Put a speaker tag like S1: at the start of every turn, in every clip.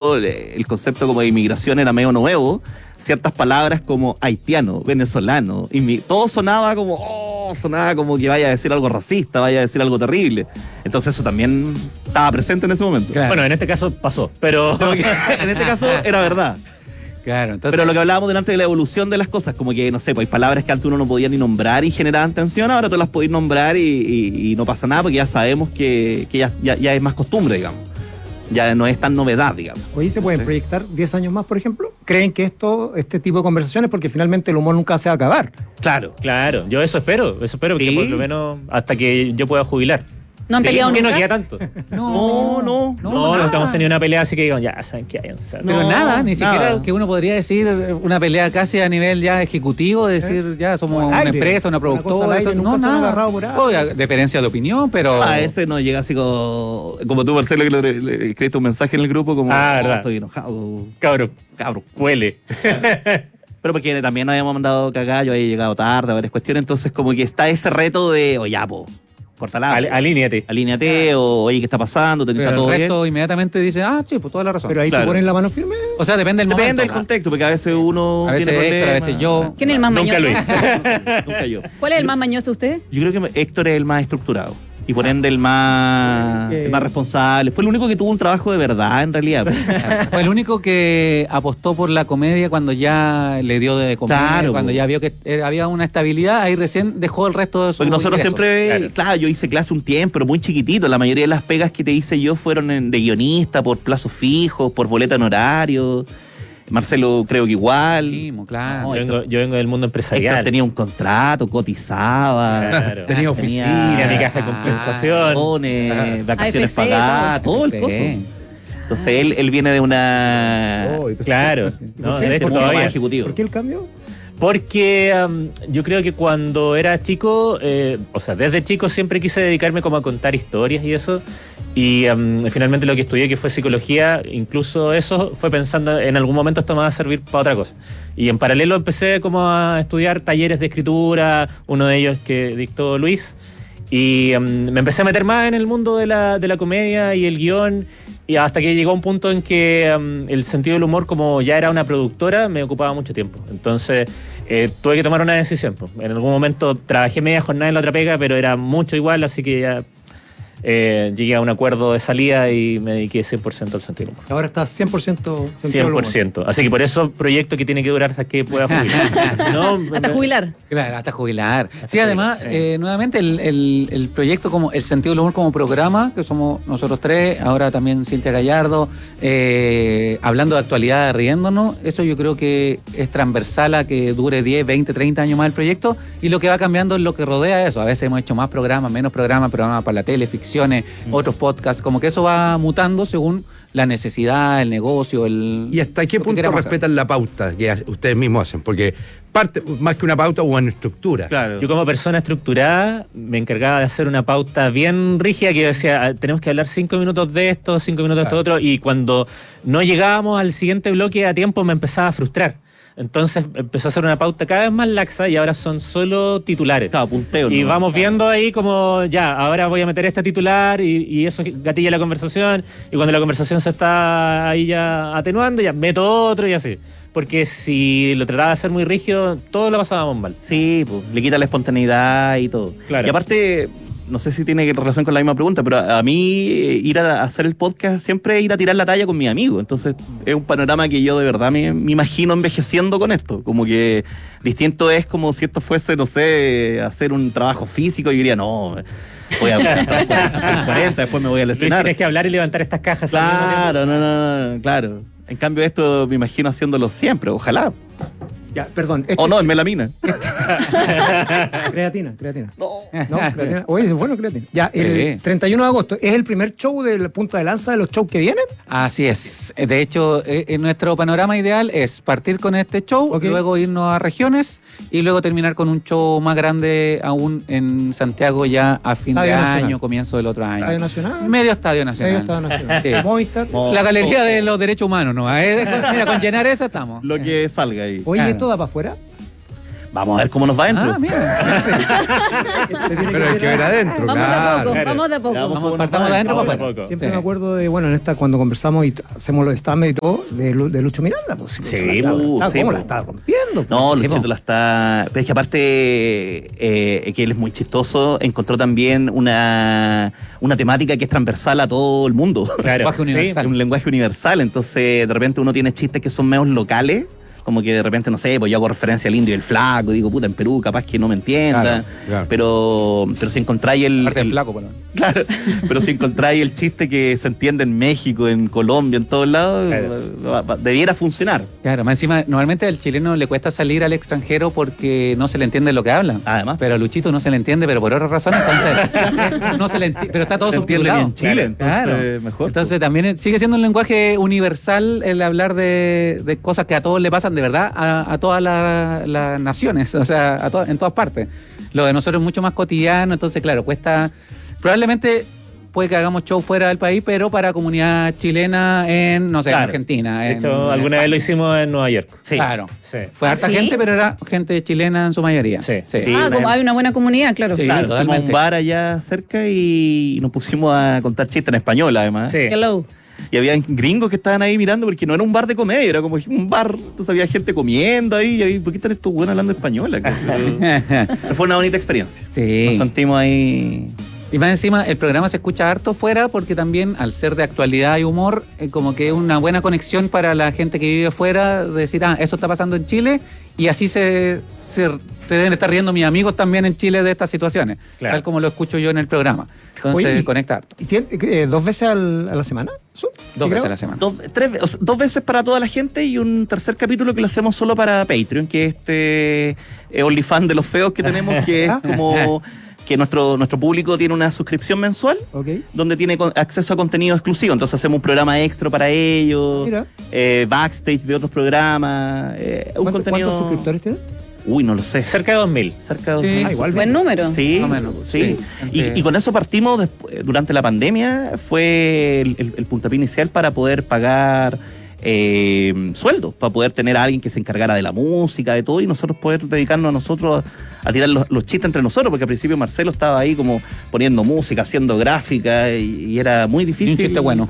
S1: cuando el concepto como de inmigración era medio nuevo, ciertas palabras como haitiano, venezolano, todo sonaba como que vaya a decir algo racista, vaya a decir algo terrible. Entonces eso también estaba presente en ese momento.
S2: Claro.
S3: Bueno, en este caso pasó, pero
S1: en este caso era verdad.
S2: Claro, entonces...
S1: Pero lo que hablábamos delante de la evolución de las cosas, como que, no sé, pues hay palabras que antes uno no podía ni nombrar y generaban tensión, ahora tú las podés nombrar y no pasa nada porque ya sabemos que ya es más costumbre, digamos. Ya no es tan novedad, digamos.
S4: Oye, ¿se pueden proyectar 10 años más, por ejemplo? ¿Creen que este tipo de conversaciones, porque finalmente el humor nunca se va a acabar?
S1: Claro.
S3: claro, yo eso espero
S1: Sí.
S3: que por lo menos hasta que yo pueda jubilar.
S5: ¿No han peleado
S3: Porque
S5: nunca?
S3: no queda tanto.
S1: No.
S3: No,
S2: nada.
S3: nunca hemos tenido una pelea así que digan, ya, saben que hay un cerdo.
S2: Pero nada, ni siquiera
S1: nada.
S2: que uno podría decir una pelea casi a nivel ya ejecutivo, decir ya somos
S4: O al
S2: una
S4: aire.
S2: empresa, una
S4: Una cosa
S2: productora,
S4: al aire,
S2: esto,
S4: nunca
S2: no,
S4: se han
S2: nada.
S4: agarrado por ahí.
S2: Oye, diferencia de opinión, pero...
S1: Ese no llega así como tú, Marcelo, que le escribiste un mensaje en el grupo como,
S3: verdad.
S1: estoy enojado,
S3: Cabro,
S1: cabro.
S3: huele.
S1: Pero porque también nos habíamos mandado cagar, yo había llegado tarde a varias cuestiones, entonces como que está ese reto de, oye, ya, po, córtala.
S3: Alíneate.
S1: Alíneate, o oye, ¿qué está pasando? ¿Está
S2: Pero
S1: todo
S2: el
S1: bien?
S2: resto inmediatamente dice, sí, pues toda la razón.
S4: Pero ahí
S1: Claro.
S4: te ponen la mano firme.
S2: O sea, depende del
S1: Depende
S2: momento.
S1: del contexto, porque a veces uno
S2: A veces
S1: tiene
S2: Héctor,
S1: problemas.
S2: a veces yo.
S5: ¿Quién es el más
S3: Nunca
S5: mañoso?
S3: Luis.
S1: Nunca yo.
S5: ¿Cuál es el más mañoso usted?
S1: Yo creo que Héctor es el más estructurado. Y por ende el más responsable. Fue el único que tuvo un trabajo de verdad, en realidad.
S2: Fue el único que apostó por la comedia cuando ya le dio de comer,
S1: Claro,
S2: cuando
S1: po.
S2: ya vio que había una estabilidad, ahí recién dejó el resto de su
S1: Porque nosotros
S2: ingresos.
S1: siempre, claro, yo hice clase un tiempo, pero muy chiquitito. La mayoría de las pegas que te hice yo fueron de guionista, por plazos fijos, por boleta en horario. Marcelo creo que igual.
S2: Mismo, claro.
S1: No,
S3: Yo vengo del mundo empresarial.
S1: Héctor tenía un contrato, cotizaba,
S3: Claro.
S4: Tenía oficina.
S3: Tenía mi caja de compensación.
S1: vacaciones
S5: AFC,
S1: pagadas, todo el
S2: Sí.
S1: coso. Entonces él viene de una...
S4: Oh,
S3: Claro. No,
S4: ¿Por qué?
S3: de hecho,
S1: de un mundo más
S3: todavía.
S1: ejecutivo.
S4: ¿Por qué el cambio?
S3: Porque yo creo que cuando era chico, o sea, desde chico siempre quise dedicarme como a contar historias y eso. Y finalmente lo que estudié, que fue psicología, incluso eso fue pensando en algún momento esto me va a servir para otra cosa. Y en paralelo empecé como a estudiar talleres de escritura, uno de ellos que dictó Luis. Y me empecé a meter más en el mundo de la comedia y el guión, y hasta que llegó un punto en que el sentido del humor, como ya era una productora, me ocupaba mucho tiempo. Entonces tuve que tomar una decisión. Pues. En algún momento trabajé media jornada en la otra pega, pero era mucho igual, así que ya llegué a un acuerdo de salida y me dediqué 100% al sentido del humor.
S4: Ahora estás 100% sentido del humor.
S3: 100%. Así que por eso proyecto que tiene que durar hasta que pueda jubilar. Si no,
S5: Hasta jubilar.
S2: Claro, hasta jubilar. Sí, además, nuevamente el proyecto como El Sentido del Humor como programa, que somos nosotros tres, ahora también Cintia Gallardo, hablando de actualidad, riéndonos, eso yo creo que es transversal a que dure 10, 20, 30 años más el proyecto, y lo que va cambiando es lo que rodea eso. A veces hemos hecho más programas, menos programas para la tele, ficciones, otros podcasts, como que eso va mutando según la necesidad, el negocio,
S6: ¿Y hasta qué
S2: lo que
S6: punto
S2: queramos hacer.
S6: respetan la pauta que ustedes mismos hacen? Porque parte, más que una pauta, o una estructura.
S1: Claro.
S3: Yo como persona estructurada me encargaba de hacer una pauta bien rígida que yo decía, tenemos que hablar 5 minutos de esto, 5 minutos de esto otro, y cuando no llegábamos al siguiente bloque a tiempo me empezaba a frustrar. Entonces empezó a hacer una pauta cada vez más laxa y ahora son solo titulares.
S1: Claro, punteo.
S3: Y
S1: ¿no?
S3: vamos viendo ahí como, ya, ahora voy a meter este titular y eso gatilla la conversación, y cuando la conversación se está ahí ya atenuando, ya meto otro y así. Porque si lo trataba de hacer muy rígido, todo lo pasábamos mal.
S1: Sí, pues, le quita la espontaneidad y todo.
S3: Claro.
S1: Y aparte, no sé si tiene relación con la misma pregunta, pero a mí ir a hacer el podcast siempre es ir a tirar la talla con mis amigos. Entonces es un panorama que yo de verdad me imagino envejeciendo con esto. Como que distinto es como si esto fuese, no sé, hacer un trabajo físico. Yo diría, no, voy a entrar 40, después me voy a
S3: Luis,
S1: lesionar.
S3: tienes que hablar y levantar estas cajas. al mismo tiempo.
S1: Claro, no, claro. En cambio esto me imagino haciéndolo siempre, ojalá.
S4: Ya, perdón.
S1: O no, en melamina.
S4: Creatina. No, creatina. Oye, es bueno creatina. Ya, el
S2: Sí.
S4: 31 de agosto, ¿es el primer show del punta de lanza de los shows que vienen?
S2: Así es. De hecho, nuestro panorama ideal es partir con este show,
S4: Ok.
S2: luego irnos a regiones y luego terminar con un show más grande aún en Santiago ya a fin
S4: Estadio
S2: de
S4: Nacional.
S2: año, comienzo del otro año.
S4: ¿Estadio Nacional?
S2: Medio Estadio Nacional.
S4: Medio Estadio Nacional.
S2: Sí.
S4: Movistar.
S2: La Galería de los Derechos Humanos, ¿no? Mira, con llenar esa estamos.
S1: Lo que salga ahí.
S4: Oye,
S2: Claro.
S4: ¿esto da para afuera?
S1: Vamos a ver cómo nos va dentro.
S2: Ah, mira.
S6: Pero hay que ver adentro,
S5: Vamos de a
S6: claro.
S5: poco,
S3: Claro.
S5: vamos de a poco.
S1: Veamos cómo nos
S2: Partamos
S1: va
S2: de adentro
S1: dentro.
S2: para
S3: Poco a
S2: afuera.
S3: poco.
S4: Siempre
S2: Sí.
S4: me acuerdo de, bueno, en esta cuando conversamos y hacemos los stand y todo, de Lucho Miranda, pues.
S3: Sí,
S4: ¿Cómo
S1: sí,
S4: la
S1: po.
S4: estaba rompiendo?
S1: No,
S2: Sí,
S1: Luchito
S2: po.
S1: la está. Pero es que aparte que él es muy chistoso, encontró también una temática que es transversal a todo el mundo.
S3: Claro,
S2: Lenguaje
S3: sí.
S2: universal.
S1: Un lenguaje universal. Entonces, de repente uno tiene chistes que son menos locales. Como que de repente, no sé, pues yo hago referencia al indio y el flaco, digo, puta, en Perú capaz que no me entienda.
S6: Claro, claro.
S1: Pero si encontráis
S2: Aparte del flaco, por lo menos.
S1: Claro, pero si encontráis el chiste que se entiende en México, en Colombia, en todos lados,
S3: Claro.
S1: debiera funcionar.
S2: Claro, más encima, normalmente al chileno le cuesta salir al extranjero porque no se le entiende lo que hablan.
S1: Además.
S2: Pero a Luchito no se le entiende, pero por otras razones, entonces no se le pero está todo
S1: Se entiende
S2: subtitulado.
S1: ni en Chile, entonces, mejor,
S2: Entonces también sigue siendo un lenguaje universal el hablar de cosas que a todos le pasan de verdad a todas las naciones, o sea, en todas partes. Lo de nosotros es mucho más cotidiano, entonces claro, cuesta, probablemente puede que hagamos show fuera del país, pero para comunidad chilena en, no sé, en
S1: Claro.
S2: Argentina.
S3: De
S2: en
S3: hecho, alguna vez lo hicimos en Nueva York.
S1: Sí.
S2: Claro.
S3: Sí.
S2: Fue harta
S5: ¿Sí?
S2: gente, pero era gente chilena en su mayoría.
S3: Sí.
S1: Sí.
S5: Como hay una buena comunidad, claro.
S2: Sí.
S1: Claro, fuimos a un
S2: totalmente.
S1: bar allá cerca y nos pusimos a contar chistes en español, además.
S3: Sí.
S5: Hello.
S1: Y había gringos que estaban ahí mirando porque no era un bar de comedia, era como un bar. Entonces había gente comiendo ahí. Y ahí, ¿por qué están estos buenos hablando español acá? Pero fue una bonita experiencia.
S2: Sí.
S1: Nos sentimos ahí.
S2: Y más encima, el programa se escucha harto fuera porque también, al ser de actualidad y humor, como que es una buena conexión para la gente que vive fuera, de decir, eso está pasando en Chile, y así se deben estar riendo mis amigos también en Chile de estas situaciones,
S3: Claro.
S2: tal como lo escucho yo en el programa. Entonces,
S4: Oye,
S2: conecta harto.
S4: ¿Y tiene, 2 veces a la semana? ¿Eso?
S2: Dos
S4: Creo.
S2: veces a la semana.
S1: Dos veces para toda la gente y un tercer capítulo que lo hacemos solo para Patreon, que es este OnlyFans de los feos que tenemos, que es como que nuestro público tiene una suscripción mensual
S4: Ok.
S1: donde tiene acceso a contenido exclusivo. Entonces hacemos un programa extra para ellos,
S4: Mira.
S1: backstage de otros programas, un contenido...
S4: ¿Cuántos suscriptores tienen?
S1: Uy, no lo sé.
S3: Cerca de 2000.
S1: Cerca de
S2: Sí.
S1: 2000.
S4: Igual.
S5: Buen número.
S1: Sí,
S2: Más o menos.
S1: sí.
S2: Sí.
S1: Y con eso partimos durante la pandemia, fue el puntapié inicial para poder pagar sueldos, para poder tener a alguien que se encargara de la música, de todo, y nosotros poder dedicarnos a nosotros a tirar los chistes entre nosotros, porque al principio Marcelo estaba ahí como poniendo música, haciendo gráfica, y era muy
S2: Y
S1: difícil.
S2: un chiste bueno.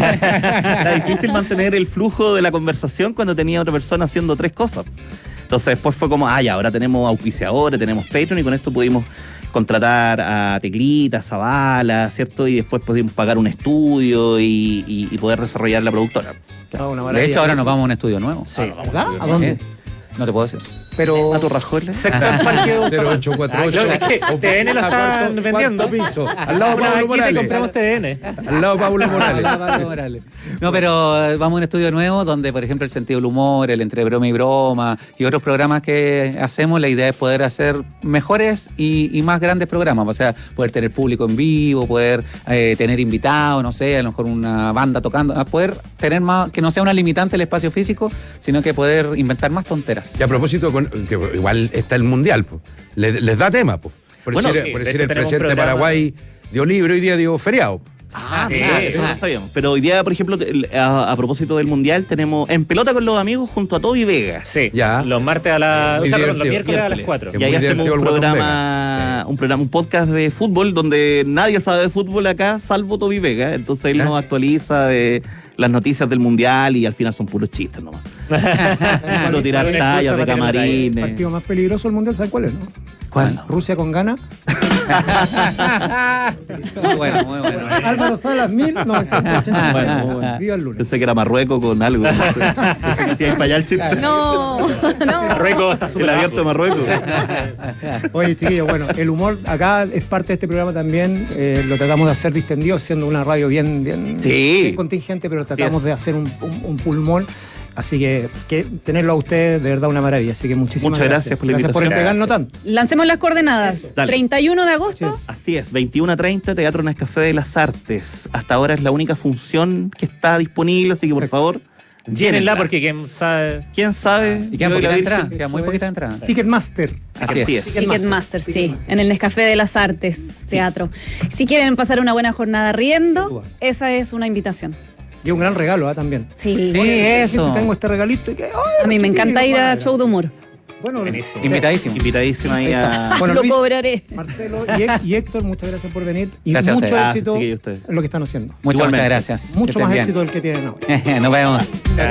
S1: Era difícil mantener el flujo de la conversación cuando tenía otra persona haciendo tres cosas. Entonces después fue como, ya, ahora tenemos auspiciadores, tenemos Patreon, y con esto pudimos contratar a Teclita, a Zavala, ¿cierto? Y después pudimos pagar un estudio y poder desarrollar la productora.
S4: Ah, una
S2: De
S4: maravilla.
S2: hecho, ahora nos vamos a un estudio nuevo.
S3: Sí.
S4: ¿Verdad? ¿A dónde?
S2: ¿Eh? No te puedo decir.
S4: Pero
S1: ¿A Torrajoles?
S3: Sector Parque Bustamante.
S6: 0848.
S3: Claro, es que TN lo están vendiendo.
S6: Cuarto piso. Al lado de
S3: Bueno,
S6: Pablo
S3: aquí te
S6: Morales.
S3: compramos TN.
S6: Al lado de Pablo Morales.
S2: No, pero vamos a un estudio nuevo donde, por ejemplo, el sentido del humor, el entre broma y broma y otros programas que hacemos, la idea es poder hacer mejores y más grandes programas. O sea, poder tener público en vivo, poder tener invitados, no sé, a lo mejor una banda tocando, a poder tener más, que no sea una limitante el espacio físico, sino que poder inventar más tonteras.
S6: Y a propósito, que igual está el mundial, pues. Les da tema, pues. Por
S1: Bueno,
S6: decir,
S3: sí,
S6: por
S3: de
S6: decir
S3: hecho
S6: el
S3: tenemos un
S6: presidente de
S3: programa.
S6: Paraguay dio libre, hoy día dio feriado.
S1: Ah,
S3: Sí,
S1: mira,
S3: sí.
S1: eso no lo sabíamos. Pero hoy día, por ejemplo, a propósito del Mundial, tenemos En Pelota con los Amigos junto a Toby Vegas.
S3: Sí,
S6: Ya.
S3: los martes a las...
S6: Muy
S3: O sea, perdón, los
S6: divertido.
S3: miércoles a las
S1: Miércoles.
S3: 4.
S6: Que
S1: Y ahí
S6: muy
S1: hacemos
S6: divertido
S1: un
S6: el Guatón
S1: programa, un podcast de fútbol donde nadie sabe de fútbol acá, salvo Toby Vega. Entonces él
S6: ¿Ah?
S1: nos actualiza de las noticias del Mundial y al final son puros chistes nomás. Puro tirar
S3: Una excusa
S1: tallas de
S3: para tirar
S4: el
S1: camarines.
S4: partido más peligroso del mundial, ¿saben cuál es? No?
S1: ¿Cuál?
S4: Rusia con Ghana.
S2: Muy bueno, muy bueno.
S4: Álvaro Salas, 1986.
S1: Bueno, muy bueno.
S4: Viva el lunes.
S1: Pensé que era Marruecos con algo. No sé. Pensé que se iba a fallar el chiste.
S5: No, no.
S3: Marruecos está
S1: El
S3: súper
S1: abierto de
S3: abajo.
S1: Marruecos.
S4: Oye, chiquillos, bueno, el humor acá es parte de este programa también. Lo tratamos de hacer distendido, siendo una radio bien
S1: Sí.
S4: contingente, pero tratamos
S1: es.
S4: de hacer un pulmón. Así que tenerlo a ustedes de verdad una maravilla. Así que muchísimas
S1: Muchas gracias por la
S4: Gracias por
S1: invitación.
S4: entregarnos tanto.
S5: Lancemos las coordenadas.
S1: Dale.
S5: 31 de agosto.
S4: Así es.
S1: Así es, 21:30, Teatro Nescafé de las Artes. Hasta ahora es la única función que está disponible, así que por favor,
S3: Llénenla porque quién sabe...
S1: ¿Quién sabe?
S2: Y quedan
S1: Yo y la
S2: poquitas
S1: Virgen.
S2: entradas, quedan muy
S4: Eso
S2: poquitas
S4: es.
S2: entradas.
S4: Ticketmaster.
S2: Así es.
S5: Ticketmaster, sí, en el Nescafé de las Artes, teatro. Si quieren pasar una buena jornada riendo, esa es una invitación.
S4: Y un gran regalo también.
S5: Sí.
S2: Sí, eso.
S4: Tengo este regalito y que. ¡ay,
S5: A mí me
S4: chiquillos,
S5: encanta ir a
S4: vaya!
S5: show de humor.
S4: Bueno,
S3: Buenísimo.
S2: Invitadísimo.
S1: Invitadísima ahí
S4: ahí está.
S1: a.
S4: Bueno,
S5: Lo
S4: Luis,
S5: cobraré.
S4: Marcelo y Héctor, muchas gracias por venir y
S2: Gracias a
S4: mucho
S2: ustedes.
S4: éxito
S1: chiquillos, ustedes.
S4: en lo que están haciendo.
S2: Muchas
S1: Igualmente.
S2: gracias.
S4: Mucho
S2: Que
S4: más
S2: estén
S4: éxito del que tienen ahora.
S2: bien. Nos vemos.